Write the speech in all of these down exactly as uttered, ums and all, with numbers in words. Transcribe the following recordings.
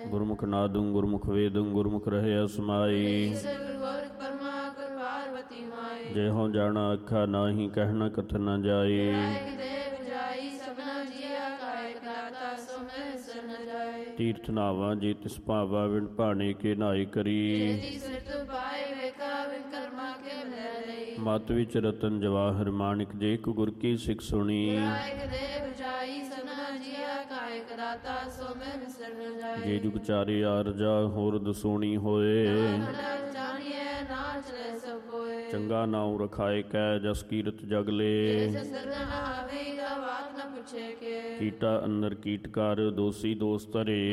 ਗੁਰਮੁਖ ਨਾਦੰ ਗੁਰਮੁਖ ਵੇਦੰ ਗੁਰਮੁਖ ਰਹਿਆ ਸਮਾਈ। ਜੇ ਹੋਂ ਜਾਣਾ ਅੱਖਾਂ ਨਾਹੀਂ ਕਹਿਣਾ ਕਥਨ ਨ ਜਾਈ। ਤੀਰਥ ਨਾਵਾਂ ਜੇ ਤਿਸ ਭਾਵਾ ਵਿਣ ਭਾਣੇ ਕੇ ਨਾਈ ਕਰੀ। ਮਤ ਵਿੱਚ ਰਤਨ ਜਵਾਹਰ ਮਾਣਿਕ ਜੇ ਇੱਕ ਗੁਰ ਕੀ ਸਿੱਖ ਸੁਣੀ। ਜੇ ਜੁਗ ਚਾਰੇ ਆਰਜਾ ਹੋਰ ਦਸੂਣੀ ਹੋਏ। ਚੰਗਾ ਨਾਉ ਰਖਾਏ ਕੈ ਜਸ ਕੀਰਤ ਜਗਲੇ। ਕੀਟਾ ਅੰਦਰ ਕੀਟਕਾਰ ਦੋਸੀ ਦੋਸ ਧਰੇ।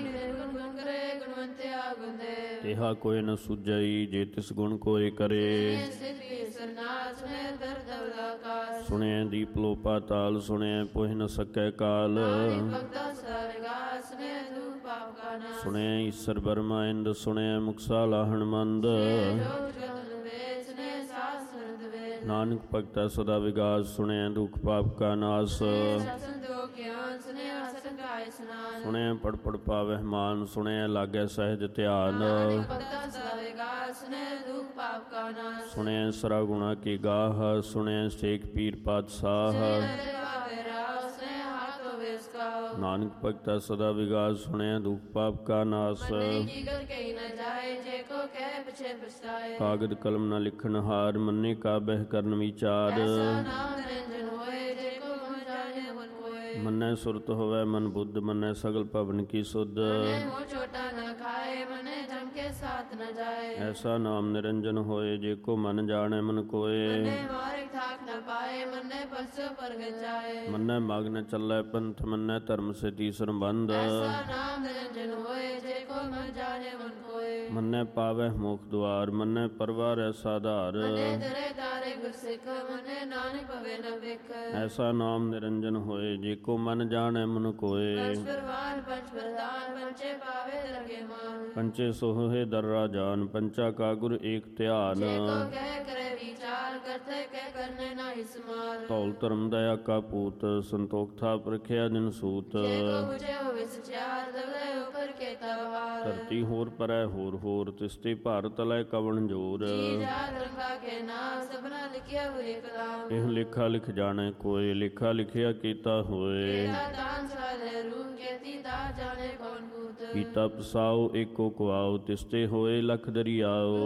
ਤੇਹਾ ਕੋਇ ਨ ਸੁਝਈ ਜੇ ਤਿਸ ਗੁਣ ਕੋਇ ਕਰੇ। ਸੁਣਿਐ ਦੀਪ ਲੋ ਪਾਤਾਲ ਸੁਣਿਐ ਪੁਹਿ ਨ ਸਕੈ ਕਾਲ। ਸੁਣਿਐ ਈਸਰ ਬਰਮਾ ਇੰਦ ਸੁਣਿਐ ਮੁਕਸਾ ਲਾਹਣ ਮੰਦ। ਨਾਨਕ ਭਗਤਾ ਸਦਾ ਵਿਗਾਸ ਸੁਣਿਐ ਦੁਖ ਪਾਪ ਕਾ ਨਾਸ। ਸੁਣਿਐ ਪੜ ਪੜ ਪਾਵਹਿ ਮਾਨ ਸੁਣਿਐ ਲਾਗੈ ਸਹਿਜ ਧਿਆਨ। ਸੁਣਿਐ ਸਰਾ ਗੁਣਾ ਕੀ ਗਾਹ ਸੁਣਿਐ ਸੇਖ ਪੀਰ ਪਾਤਸ਼ਾਹ। ਨਾਨਕ ਭਗਤਾ ਸਦਾ ਵਿਗਾਸ ਸੁਣਿਐ ਦੁਖ ਪਾਪ ਕਾ ਨਾਸ। ਕਾਗਦ ਕਲਮ ਨ ਲਿਖਣ ਹਾਰ ਮੰਨੇ ਕਾ ਬਹਿ ਕਰਨ ਵਿਚਾਰ। ਮੰਨੈ ਸੁਰਤ ਹੋਵੈ ਮਨ ਬੁੱਧ ਮੰਨੈ ਸਗਲ ਭਵਨ ਕੀ ਸੁਧ। ਐਸਾ ਨਾਮ ਨਿਰੰਜਨ ਹੋਏ ਜੇ ਕੋ ਮਨ ਜਾਣੈ ਮਨ ਕੋਏ। ਮੰਨੈ ਮਗ ਨ ਚੱਲੈ ਪੰਥ ਮੰਨੈ ਧਰਮ ਸੇ ਤੀਸਰ ਬੰਧ। ਮੰਨੈ ਪਾਵੈ ਮੋਖ ਦੁਆਰ ਮੰਨੈ ਪਰਵਾਰੈ ਸਾਧਾਰ। ਐਸਾ ਨਾਮ ਨਿਰੰਜਨ ਹੋਏ ਜੇ ਕੋ ਮਨ ਜਾਣੈ ਮਨ ਕੋਏ। ਪੰਚੇ ਸੋਹੇ ਦਰ ਰਾਜਾਨ ਪੰਚਾ ਕਾ ਗੁਰ ਏਕ ਧਿਆਨ। ਧੌਲ ਧਰਮ ਦਇਆ ਕਾ ਪੂਤ ਸੰਤੋਖ ਥਾ ਪ੍ਰਖਿਆ ਦਿਨ ਸੂਤ। ਧਰਤੀ ਹੋਰ ਪਰੈ ਹੋਰ ਹੋਰ ਤਿਸਤੇ ਭਾਰਤ ਲੈ ਕਵਣ ਜੋਰ। ਇਹ ਲੇਖਾ ਲਿਖ ਜਾਣੈ ਕੋਏ ਲੇਖਾ ਲਿਖਿਆ ਕੀਤਾ ਹੋਏ। ਕੀਤਾ ਪਸਾਓ ਏਕੋ ਕੁਆਓ ਤਿਸਤੇ ਹੋਏ ਲਖ ਦਰਿਆਓ।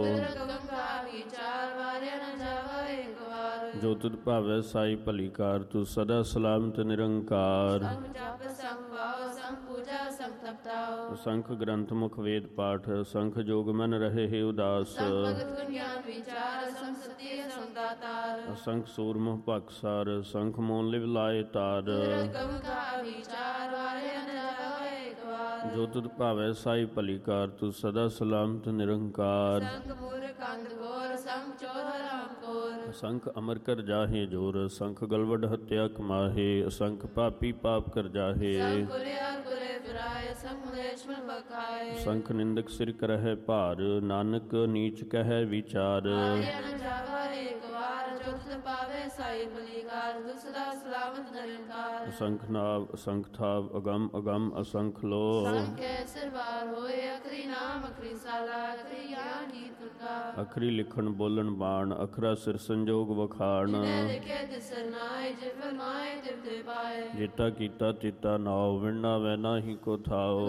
ਜੋ ਤੁਧ ਭਾਵੈ ਸਾਈ ਭਲੀ ਕਾਰ ਤੂੰ ਸਦਾ ਸਲਾਮਤ ਨਿਰੰਕਾਰ। ਸੰਖ ਗ੍ਰੰਥ ਮੁਖ ਵੇਦ ਪਾਠ ਸੰਖ ਜੋਗ ਮਨ ਰਹੇ ਹੈ ਉਦਾਸ। ਸੰਖ ਸੂਰਮੁ ਭਖਸਾਰ ਸੰਖ ਮੋਨ ਲਿਵ ਲਾਏ ਤਾਰ। ਜੋ ਤੁਧ ਭਾਵੈ ਸਾਈ ਭਲੀ ਕਾਰ ਤੂੰ ਸਦਾ ਸਲਾਮਤ ਨਿਰੰਕਾਰ। ਅਸੰਖ ਅਮਰ ਕਰ ਜਾਹੇ ਜੋਰ ਸੰਖ ਗਲਵਡ ਹੱਤਿਆ ਕਮਾਹੇ। ਅਸੰਖ ਪਾਪੀ ਪਾਪ ਕਰ ਜਾਹੇ ਸੰਖ ਨਿੰਦਕ ਸਿਰ ਕਰਹਿ ਭਾਰ। ਨਾਨਕ ਨੀਚ ਕਹਿ ਵਿਚਾਰ। ਅਸੰਖ ਨਾਵ ਅਸੰਖ ਥਾਵ ਅਗੰਮ ਅਗੰਮ ਅਸੰਖ ਲੋ। ਅਖਰੀ ਲਿਖਣ ਬੋਲਣ ਬਾਣ ਅਖਰਾ ਸਿਰ ਸੰਜੋਗ ਵਖਾਣ। ਜੇਤਾ ਕੀਤਾ ਤੇਤਾ ਨਾਉ ਵਿਣਨਾ ਵੈ ਨਾਹੀ ਕੋ ਥਾਉ।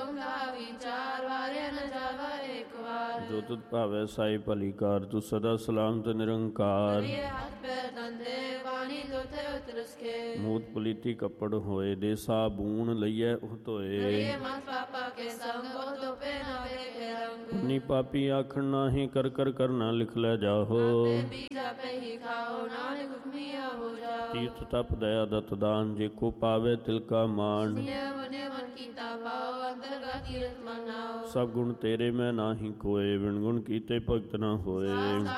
ਜੋ ਤੁਧ ਭਾਵੈ ਸਾਈ ਭਲੀ ਕਾਰ ਤੂੰ ਸਦਾ ਸਲਾਮਤ ਨਿਰੰਕਾਰ। ਮੂਤ ਪਲੀਤੀ ਕੱਪੜ ਹੋਏ ਦੇ ਸਾਬੂਨ ਲਈਐ ਉਹ ਧੋਏ। ਨੀ ਪਾਪੀ ਆਖਣ ਨਾਹੀ ਕਰ ਕਰ ਕਰਨਾ ਲਿਖ ਲੈ ਜਾਹੋ। ਤੀਰਥ ਤਪ ਦਇਆ ਦਤ ਦਾਨ ਜੇ ਕੋ ਪਾਵੇ ਤਿਲ ਕਾ ਮਾਨ। ਸਭ ਗੁਣ ਤੇਰੇ ਮੈਂ ਨਾਹੀ ਕੋਏ ਵਿਣ ਗੁਣ ਕੀਤੇ ਭਗਤ ਨਾ ਹੋਏ।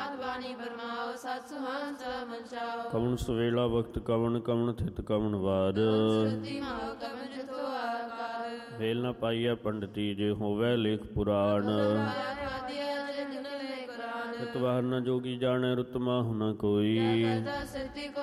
ਕਵਣ ਸਵੇਲਾ ਵਕਤ ਕਵਣ ਕਵਣ ਥਿਤ ਕਵਣ ਵਾਰ। ਵੇਲ ਨਾ ਪਾਈਐ ਪੰਡਤੀ ਜੇ ਹੋਵੇ ਲੇਖ ਪੁਰਾਣ। ਰਤਵਾਰ ਨ ਜੋਗੀ ਜਾਣੈ ਰੁਤਮਾ ਹੁ ਨ ਕੋਈ।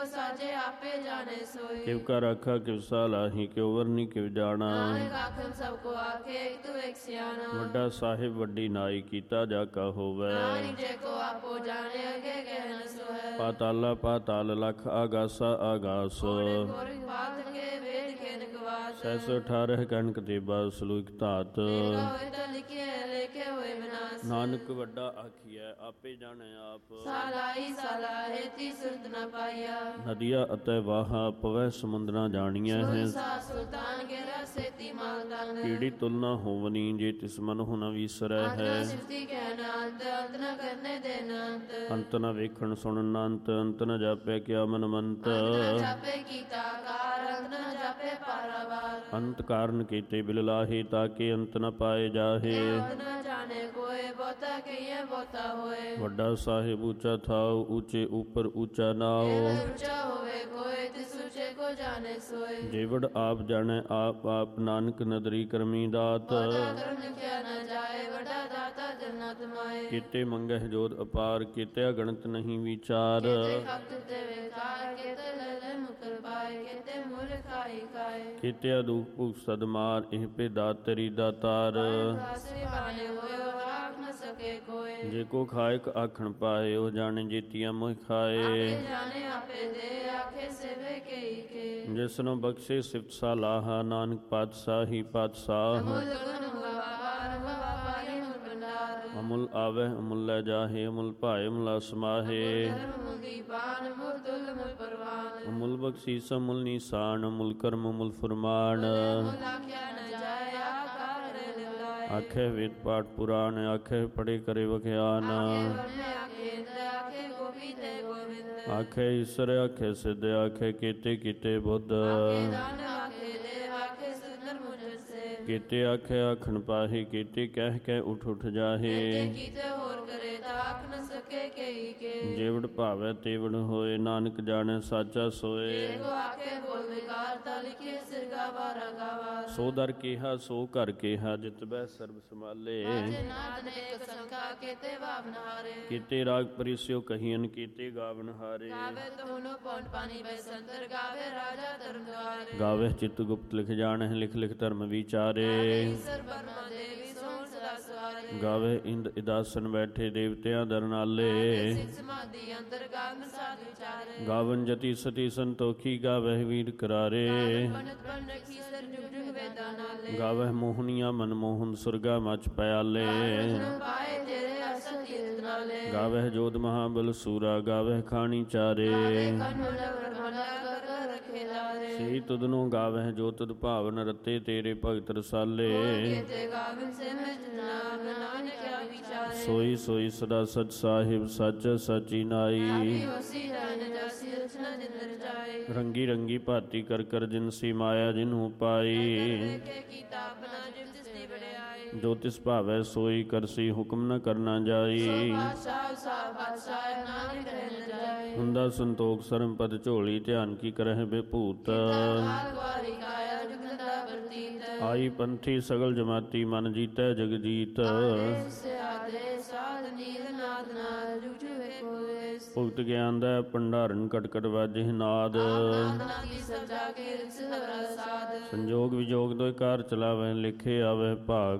ਸਾਜੇ ਆਪੇ ਜਾਣੇ ਸੋਈ। ਕਿਵ ਕਾ ਰਾਖਾ ਕਿਵ ਸਾਲਾਹੀ, ਕਿਉ ਵਰਨੀ ਕਿਵ ਜਾਣਾ। ਨਾਨਕ ਆਖਣ ਸਭ ਕੋ ਆਖੇ, ਇਕ ਤੂੰ ਇਕ ਸਿਆਣਾ। ਵੱਡਾ ਸਾਹਿਬ ਵੱਡੀ ਨਾਈ, ਕੀਤਾ ਜਾ ਕਾ ਹੋਵੈ। ਨਾਨਕ ਜੇ ਕੋ ਆਪੋ ਜਾਣੇ, ਅਗੇ ਕਹਿ ਨ ਸੋਹੈ। ਪਾਤਾਲਾ ਪਾਤਾਲ, ਲਖ ਆਗਾਸਾ ਆਗਾਸ। ਕੋਰਿ ਬਾਤ ਕੇ ਵੇਦ ਖੇਨ ਗਵਾਸ। ਸੈਸ ਅਠਾਰਹ ਕਣਕ ਤੇ ਬਾਦ ਸਲੂਕ ਧਾਤ। ਹੋਏ ਤਾਂ ਲਿਖੇ ਲਿਖੇ ਹੋਏ ਵਿਨਾਸ਼। ਨਾਨਕ ਵੱਡਾ ਆਖੀਐ, ਆਪੇ ਜਾਣੈ ਆਪ। ਸਾਲਾਈ ਸਾਲਾਹੇ ਤੀ ਸੁਰਤ ਨ ਪਾਈਆ। ਨਦੀਆ ਅਤੇ ਵਾਹਾ ਪਵੈ ਸਮੁੰਦਰਾਂ ਜਾਣੀਐ ਹੈ। ਸਾ ਸੁਲਤਾਨ ਗੇਰਾ ਸੇਤੀ ਮਾਲਤਾਨ। ਕੀੜੀ ਤੁਲਨਾ ਹੋਵਨੀ, ਜੇ ਤਿਸ ਮਨ ਹੁ ਨ ਵੀਸਰੈ ਹੈ। ਸਿਫਤੀ ਕਹਿ ਨਾ ਅੰਤ, ਅੰਤ ਨ ਕਰਨੇ ਦੇ ਨਾ ਅੰਤ। ਅੰਤ ਨ ਵੇਖਣ ਸੁਣਨ ਨ ਅੰਤ, ਅੰਤ ਨ ਜਾਪੈ ਕਿਆ ਮਨ ਮੰਤ। ਅੰਤ ਨ ਜਾਪੇ ਕੀਤਾ ਕਾਰ, ਅੰਤ ਨ ਜਾਪੇ ਪਾਰਾਵਾਰ। ਅੰਤ ਕਾਰਨ ਕੀਤੇ ਬਿਲ ਲਾਹੇ, ਤਾਕੇ ਅੰਤ ਨ ਪਾਏ ਜਾਹੇ। ਅੰਤ ਨ ਜਾਣੇ ਕੋਏ, ਬਹੁਤਾ ਕਹੀਏ ਬਹੁਤਾ ਹੋਏ। ਵੱਡਾ ਸਾਹਿਬ ਉੱਚਾ ਥਾਉ, ਉੱਚੇ ਉਪਰ ਉੱਚਾ ਨਾਉ। ਉੱਚਾ ਹੋਵੇ ਕੋਏ, ਤਿਸ ਉੱਚੇ ਕੋ ਜਾਣੇ ਸੋਏ। ਜੇਵੜ ਆਪ ਜਾਣੈ ਆਪ ਆਪ, ਨਾਨਕ ਨਦਰੀ ਕਰਮੀ ਦਾਤ। ਬਹੁਤਾ ਕਰਮ ਲਿਖਿਆ ਨ ਜਾਏ, ਵੱਡਾ ਦਾਤਾ ਜਨਤ ਮਾਏ। ਕੀਤੇ ਮੰਗਹਿ ਜੋਤ ਅਪਾਰ, ਕੀਤੇ ਅਗਣਤ ਨਹੀਂ ਵਿਚਾਰ। ਕਿਤੇ ਖਪਤ ਤੇ ਵੇਕਾਰ, ਕਿਤੇ ਲੈ ਲੈ ਮੁਕਰ ਪਾਏ। ਕਿਤੇ ਮੁਰ ਖਾਈ ਖਾਏ। ਕੀਤੇ ਦੁਖ ਭੁਖ ਸਦਮਾਰ, ਇਹ ਪੇ ਦਾਤ ਤੇਰੀ ਦਾਤਾਰ। ਆਸਰੇ ਬਾਣੇ ਹੋਇਓ, ਆਖ ਨ ਸਕੇ ਕੋਏ। ਜੇ ਕੋ ਖਾਇਕ ਆਖਣ ਪਾਏ, ਉਹ ਜਾਣੇ ਜੀਤੀਆਂ ਮੋਹ ਖਾਏ। ਆਪੇ ਜਾਣੇ ਆਪੇ ਦੇ, ਆਖੇ ਸੇਵੇ ਕਈ ਕੇ। ਜਿਸਨੂੰ ਬਖਸ਼ੇ ਸਿਫਤ ਸਲਾਹਾ, ਨਾਨਕ ਪਾਤਸ਼ਾਹੀ ਪਾਤਸ਼ਾਹ। ਮੁਲ ਗੁਣ ਵਾਰ ਵਾਰੀ ਮੁਲ ਭੰਡਾਰ। ਅਮੁਲ ਆਵੈ ਅਮੁਲ ਲੈ ਜਾਹੇ, ਅਮੁਲ ਭਾਏ ਅਮੁਲ ਸਮਾਹੇ। ਧਰਮ ਮੁਲ ਦੀਪਾਨ, ਮੁਲ ਤੁਲ ਮੁਲ ਪਰਵਾਨ। ਅਮੁਲ ਬਖਸ਼ੀਸ ਅਮੁਲ ਨੀਸਾਨ, ਅਮੁਲ ਕਰਮ ਅਮੁਲ ਫੁਰਮਾਨ। ਮੁਲ ਆਖਿਆ ਨ ਜਾਏ, ਆਕਾਰ ਲਿਵਲਾਏ। ਆਖੇ ਵੇਦ ਪਾਠ ਪੁਰਾਣ, ਆਖੇ ਪੜੇ ਕਰੇ ਵਖਿਆਨ। ਆਖੇ ਵਰਨੇ ਆਖੇ ਇੰਦਰ, ਆਖੇ ਗੋਪੀ ਤੇ ਗੋਬਿੰਦ। ਆਖੇ ਈਸਰ ਆਖੇ ਸਿੱਧ, ਆਖੇ ਕੀਤੇ ਕੀਤੇ ਬੁੱਧ। ਆਖੇ ਦਾਨ ਆਖੇ ਦੇ, ਆਖੇ ਸੁੰਦਰ ਮੁਝ ਸੇ। ਕੀਤੇ ਆਖੇ ਆਖਣ ਪਾਹੀ, ਕੀਤੇ ਕਹਿ ਕੇ ਉਠ ਉਠ ਜਾਹੇ। ਤੇ ਕੀਤੇ ਹੋਰ ਕਰੇ, ਤਾਂ ਆਖ ਨ ਸਕੇ ਕਈ ਕੇ। ਜੇਵੜ ਭਾਵੈ ਤੇਵੜ ਹੋਏ, ਨਾਨਕ ਜਾਣੈ ਸਾਚਾ ਸੋਏ। ਕੋ ਆਖੇ ਬੋਲ ਵਿਕਾਰ, ਤਾਂ ਲਿਖੇ ਸਿਰ ਗਾਵਾ ਰਗਾਵਾ। ਸੋ ਦਰ ਕੇਹਾ ਸੋ ਘਰ ਕੇਹਾ, ਜਿਤ ਬਹਿ ਸਰਬ ਸੰਭਾਲੇ। ਬਾਜੇ ਨਾਦ ਨੇਕ ਸੰਖਾ, ਕੀਤੇ ਭਾਵਨ ਹਾਰੇ। ਕੀਤੇ ਰਾਗ ਪਰਿਸਿਓ ਕਹੀਨ, ਕੀਤੇ ਗਾਵਨ ਹਾਰੇ। ਗਾਵੇ ਤੋਨੋ ਪੌਣ ਪਾਣੀ ਬੈ ਸੰਤਰ, ਗਾਵੇ ਰਾਜਾ ਧਰਮ ਦੁਆਰੇ। ਗਾਵੇ ਚਿਤ ਗੁਪਤ ਲਿਖ ਜਾਣਹਿ, ਲਿਖ ਲਿਖ ਧਰਮ ਵਿਚਾਰੇ। ਈਸਰ ਬਰਮਾ ਦੇਵੀ ਸੋਣ ਸਦਾ ਸਵਾਰੇ। ਗਾਵੇ ਇੰਦ ਇਦਾਸਨ ਬੈਠੇ, ਦੇਵਤਿਆਂ ਦਰਨਾਲੇ। ਸਿੱਖ ਸਮਾਧੀ ਅੰਦਰ, ਗਾਵਨ ਸਾਧ ਵਿਚਾਰੇ। ਗਾਵਨ ਜਤੀ ਸਤੀ ਸੰਤੋਖੀ, ਗਾਵਹਿ ਵੀਰ ਕਰਾਰੇ। ਪੰਡਤ ਬਨ ਰਖੀ ਸਰ ਜੁਗ ਜੁਗ ਵੇਦਾਂ ਨਾਲੇ। ਗਾਵਹਿ ਮੋਹਨੀਆ ਮਨਮੋਹਨ, ਸੁਰਗਾ ਮਚ ਪਿਆਲੇ। ਵਚਨ ਪਾਏ ਤੇਰੇ ਅਸਲ ਤੀਰਥ ਨਾਲੇ। ਗਾਵਹਿ ਜੋਧ ਮਹਾਬਲ ਸੂਰਾ, ਗਾਵਹਿ ਖਾਣੀ ਚਾਰੇ। ਕਨੁ ਲਵਰ ਮਨਾ ਕਰ ਕਰ ਰਖੇ ਲਾਰੇ। ਸਹੀ ਤੁਧਨੂੰ ਗਾਵਹਿ ਜੋ ਤੁਧ ਭਾਵਨ, ਰਤੇ ਤੇਰੇ ਭਗਤ ਰਸਾਲੇ। ਕੀਤੇ ਗਾਵਨ ਸੇ ਮੈਂ ਜਨਾਬ, ਨਾਨਕ ਕਿਆ ਵਿਚਾਰੇ। ਸੋਈ ਸੋਈ ਸਦਾ ਸਚ ਸਾਹਿਬ, ਸੱਚ ਸਚੀ ਨਾਈ। ਆਗੀ ਹੋਸੀ ਰਹਿਣ ਜਾਸੀ, ਰਚਨਾ ਜਿੰਦਰ ਜਾਏ। ਰੰਗੀ ਰੰਗੀ ਭਾਤੀ ਕਰ ਕਰ, ਜਿਨਸੀ ਮਾਇਆ ਜਿਨਹੁ ਪਾਈ। ਦੇਖੇ ਕੀਤਾ ਆਪਣਾ, ਜਿਵ ਤਿਸ ਦੀ ਵਡਿਆਈ। ਜੋ ਤਿਸ ਭਾਵੈ ਸੋਈ ਕਰਸੀ, ਹੁਕਮ ਨ ਕਰਨਾ ਜਾਈ। ਬਾਦਸ਼ਾਹ ਸਾਹਿਬ ਬਾਦਸ਼ਾਹ, ਨਾਨਕ ਰਹਿ ਨ ਜਾਏ। ਹੁੰਦਾ ਸੰਤੋਖ ਸਰਮ ਪਦ ਝੋਲੀ, ਧਿਆਨ ਕੀ ਕਰਹਿ ਬੇਭੂਤ। ਕਾਲ ਵਾਰੀ ਕਾਇਆ, ਜੁਗਦਾ ਵਰਤੀਤ। ਆਈ ਪੰਥੀ ਸਗਲ ਜਮਾਤੀ, ਮਨ ਜੀਤੈ ਜਗ ਜੀਤ। ਸੇ ਆਦੇ ਸਾਧ ਨੀਲ ਨਾਦ ਨਾਦ, ਜੁਗ ਜੁਗ ਏਕੋ ਵੇਸ। ਭੁਗਤ ਗਿਆਨ ਦਾ ਭੰਡਾਰਨ, ਕਟ ਕਟ ਵਾਜੇ ਨਾਦ। ਨਾਦ ਕੀ ਸਜਾ ਕੇ ਰਿਸ ਲਵਰਾ ਸਾਧ। ਸੰਜੋਗ ਵਿਜੋਗ ਦੋਇ ਕਾਰ ਚਲਾਵੈ, ਲਿਖੇ ਆਵੈ ਭਾਗ।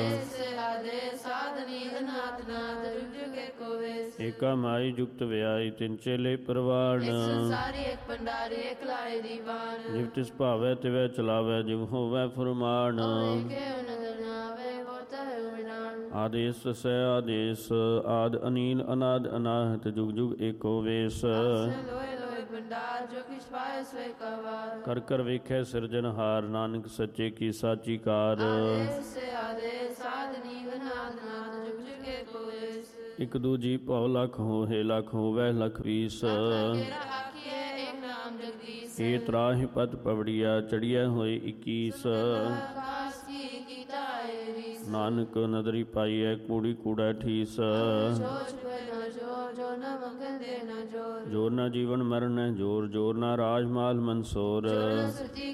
ਸੇ ਆਦੇ ਸਾਧ ਨੀਲ ਨਾਦ ਨਾਦ, ਜੁਗ ਜੁਗ ਏਕੋ ਵੇਸ। ਏਕਾ ਮਾਈ ਜੁਗਤ ਵਿਆਈ, ਤਿਨ ਚੇਲੇ ਪ੍ਰਵਾਨ। ਇੱਕ ਸੰਸਾਰੀ ਇੱਕ ਭੰਡਾਰੀ, ਇੱਕ ਲਾਏ ਦੀਵਾਨ। ਜਿਵ ਤਿਸ ਭਾਵੈ ਤਿਵੈ ਚਲਾਵੈ, ਜਿਵ ਹੋਵੈ ਫੁਰਮਾਨ। ਏਕੇ ਨਦਰ ਨਾਵੇ, ਹੋਤਾ ਹੈ ਵਿਨਾਨ। ਆਦੇਸ ਸੈ ਆਦੇਸ, ਆਦ ਅਨੀਲ ਅਨਾਦ ਅਨਾਹਤ, ਜੁਗ ਜੁਗ ਏਕੋ ਵੇਸ। ਲੋਏ ਲੋਏ ਭੰਡਾਰ, ਜੋ ਕਿਛ ਪਾਏ ਸੋਇ ਕਵਾਰ। ਕਰ ਕਰ ਵੇਖੈ ਸਿਰਜਨਹਾਰ, ਨਾਨਕ ਸੱਚੇ ਕੀ ਸਾਚੀ ਕਾਰ। ਸੇ ਆਦੇ ਸਾਧ ਨੀਲ ਨਾਦ ਨਾਦ, ਜੁਗ ਜੁਗ ਏਕੋ ਵੇਸ। ਇਕ ਦੂਜੀ ਭਉ ਲਖ ਹੋਏ, ਲਖ ਹੋਵੈ ਲਖ ਵੀਸ। ਤੇਰਾ ਆਖੀਏ ਏਕ ਨਾਮ ਜਗਦੀਸ਼। ਏ ਤਰਾਹਿ ਪਤ ਪਵੜੀਆ, ਚੜੀਐ ਹੋਏ ਇਕੀਸ। ਆਕਾਸ ਕੀ ਕੀਤਾ ਏ ਰੀਸ। ਨਾਨਕ ਨਦਰੀ ਪਾਈਐ, ਕੂੜੀ ਕੂੜਾ ਠੀਸ। ਸੋਚ ਕੋਈ ਨਾ ਜੋਰ, ਜੋ ਨ ਮੰਗਨ ਦੇ ਨਾ ਜੋਰ। ਜੋਰ ਨਾ ਜੀਵਨ ਮਰਨ ਜੋਰ, ਜੋਰ ਨਾ ਰਾਜ ਮਾਲ ਮਨਸੋਰ। ਜੋ ਨ ਸੁਰਤੀ ਗਿਆਨੀ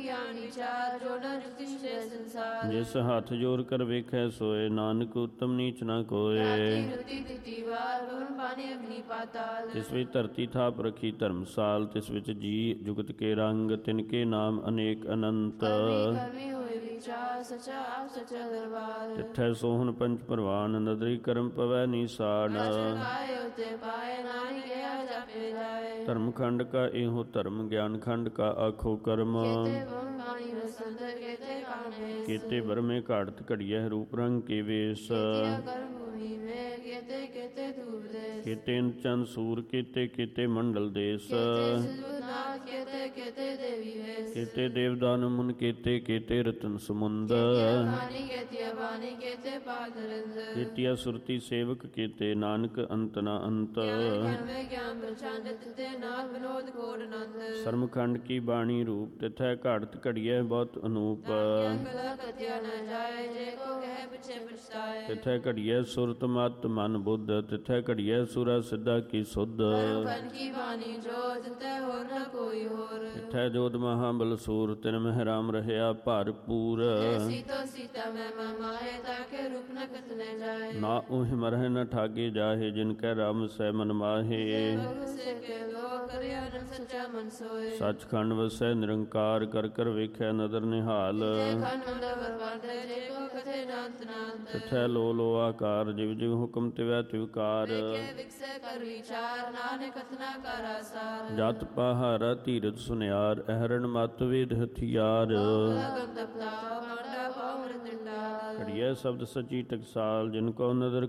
ਵਿਚਾਰ ਜੋ ਨ ਜੁਗਤੀ ਛੇ ਸੰਸਾਰ ਜਿਸ ਹੱਥ ਜੋਰ ਕਰ ਵੇਖੈ ਸੋਏ, ਨਾਨਕ ਉਤਮ ਨੀਚ ਨਾ ਕੋਏ। ਰੁਤੀ ਦਿੱਤੀ ਵਾਰ ਵਰੁਣ ਪਾਣੀ ਅਗਨੀ ਪਾਤਾਲ ਤਿਸ ਵਿੱਚ ਧਰਤੀ ਥਾਪ ਰਖੀ ਧਰਮਸਾਲ, ਤਿਸ ਵਿੱਚ ਜੀ ਜੁਗਤ ਕੇ ਰੰਗ, ਤਿਨਕੇ ਨਾਮ ਅਨੇਕ ਅਨੰਤ। ਕਰਮੀ ਹੋਏ ਵਿਚਾਰ ਸਚਾ ਆਪ ਸਚਾ ਦਰਬਾਰ ਤਿੱਥੈ ਸੋਹਣ ਪੰਚ ਪ੍ਰਵਾਨ, ਨਦਰੀ ਕਰਮ ਪਵੈ ਨੀਸਾਨ। ਆਏ ਉਤੇ ਪਾਏ ਨਾਨਕ ਕਿਹਾ ਜਪੇ ਜਾਏ। ਧਰਮ ਖੰਡ ਕਾ ਇਹੋ ਧਰਮ, ਗਿਆਨ ਖੰਡ ਕਾ ਆਖੋ ਕਰਮ। ਕੇਤੇ ਵਰੁਣ ਪਾਣੀ ਰਸੰਤ ਕੇਤੇ ਕਾਣੇ ਕੀਤੇ ਬਰਮੇ ਘਾੜਤ ਘੜੀਐ, ਰੂਪ ਰੰਗ ਕੇ ਵੇਸ। ਕਰਮ ਭੂਮੀ ਮੇ ਕੇਤੇ ਕੇਤੇ ਧੂਪ ਦੇ ਕੀਤੇ ਚੰਦ ਸੂਰ, ਕੀਤੇ ਕੀਤੇ ਮੰਡਲ ਦੇਸ। ਨਾਥ ਕੇਤੇ ਕੇਤੇ ਦੇਵੀ ਵੇਸ ਕੀਤੇ ਦੇਵਦਾਨ ਮੁਨ, ਕੀਤੇ ਕੀਤੇ ਰਤਨ ਸਮੁੰਦ। ਬਾਣੀ ਕੇਤੀ ਬਾਣੀ ਕੇਤੇ ਪਾਦਰੰਦ ਕੀਤਿਆ ਸੁਰਤੀ ਸੇਵਕ, ਕੀਤੇ ਨਾਨਕ ਅੰਤ ਨਾ ਅੰਤ। ਗਿਆਨ ਵੇ ਗਿਆਨ ਪ੍ਰਚੰਡ ਤੇ ਨਾਲ ਵਿਨੋਦ ਕੋਟ ਆਨੰਦ ਸਰਮਖੰਡ ਕੀ ਬਾਣੀ ਰੂਪ, ਤਿਥੈ ਘਾੜਤ ਘੜੀਐ ਬਹੁਤ ਅਨੂਪ। ਗਲਾ ਕਥਿਆ ਨ ਜਾਏ ਜੇ ਕੋ ਕਹਿ ਪਿਛੇ ਪਛਤਾਏ। ਤਿਥੈ ਘੜੀਐ ਸੁਰਤ ਮਤ ਮਨ ਬੁੱਧ, ਤਿਥੈ ਘੜੀਐ ਸੁਰਾ ਸਿੱਧਾ ਕੀ ਸੁਧ। ਫਨ ਕੀ ਬਾਣੀ ਜੋ ਤਿਤੈ ਹੋਰ ਨ ਕੋਈ ਹੋਰ ਤਿਥੈ ਜੋਧ ਮਹਾਬਲ ਸੂਰ, ਤਿਨ ਮਹਿ ਰਾਮ ਰਹਿਆ ਭਰਪੂਰ। ਸੀਤੋ ਸੀਤਾ ਮੈਂ ਮਾਏ ਤਾਕੇ ਰੂਪ ਨ ਕਤਨੇ ਜਾਏ। ਨਾ ਉਹ ਮਰਹਿ ਨ ਠਾਗੇ ਜਾਹੇ, ਜਿਨ ਕੈ ਰਾਮ ਸੈ ਮਨ ਮਾਹੇ। ਗੁਰੂ ਸੇ ਕੇ ਲੋ ਕਰਿਆ ਨ ਸੱਚਾ ਮਨ ਸੋਏ। ਸੱਚਖੰਡ ਵਸੈ ਨਿਰੰਕਾਰ, ਕਰ ਕਰ ਵੇਖੈ ਨਦਰ ਨਿਹਾਲ। ਖੰਡ ਮੰਦਰ ਵਰਵਾਦੇ ਜੇ ਕੋ ਕਥੇ ਨਾਂਤ ਨਾਂਤ ਤਿਥੈ ਲੋ ਲੋ ਆਕਾਰ, ਜਿਵ ਜਿਵ ਹੁਕਮ ਤਿਵੈ ਤਿਵਕਾਰ। ਕੇ ਵਿਕਸੇ ਕਰ ਵਿਚਾਰ ਨਾਨਕ ਕਥਨਾ ਕਰ ਆਸਾਰ। ਜਤ ਪਹਾਰਾ ਧੀਰਜ ਸੁਨਿਆਰ, ਅਹਰਣ ਮਤ ਵੇਦ ਹਥਿਆਰ। ਗੰਤ ਪਲਾਵ ਮਾਂਡਾ ਪਾਉ ਮ੍ਰਿਤੰਡਾ ਘੜੀਐ ਸ਼ਬਦ ਸਚੀ ਟਕਸਾਲ, ਜਿਨ ਕੋ ਨਦਰ